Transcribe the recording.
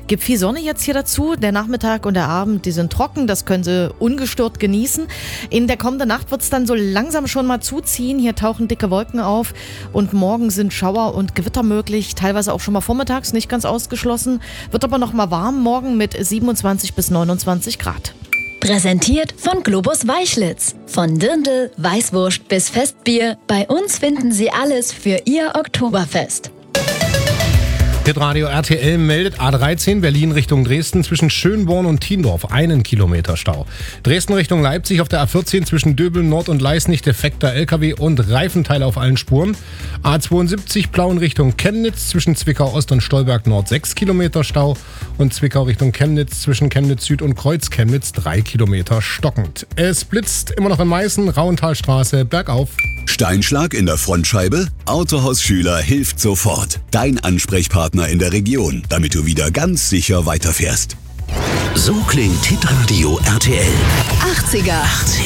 Gibt viel Sonne jetzt hier dazu. Der Nachmittag und der Abend, die sind trocken. Das können Sie ungestört genießen. In der kommenden Nacht wird es dann so langsam schon mal zuziehen. Hier tauchen dicke Wolken auf. Und morgen sind Schauer und Gewitter möglich. Teilweise auch schon mal vormittags, nicht ganz ausgeschlossen. Wird aber noch mal warm morgen mit 27 bis 29 Grad. Präsentiert von Globus Weichlitz. Von Dirndl, Weißwurst bis Festbier. Bei uns finden Sie alles für Ihr Oktoberfest. Hitradio RTL meldet A13 Berlin Richtung Dresden zwischen Schönborn und Thiendorf 1 Kilometer Stau. Dresden Richtung Leipzig auf der A14 zwischen Döbeln Nord und Leisnig defekter LKW und Reifenteile auf allen Spuren. A72 Plauen Richtung Chemnitz zwischen Zwickau Ost und Stolberg Nord 6 Kilometer Stau und Zwickau Richtung Chemnitz zwischen Chemnitz Süd und Kreuz Chemnitz 3 Kilometer stockend. Es blitzt immer noch in Meißen, Rauentalstraße bergauf. Steinschlag in der Frontscheibe? Autohaus Schüler hilft sofort. Dein Ansprechpartner in der Region, damit du wieder ganz sicher weiterfährst. So klingt Hitradio RTL. 80er.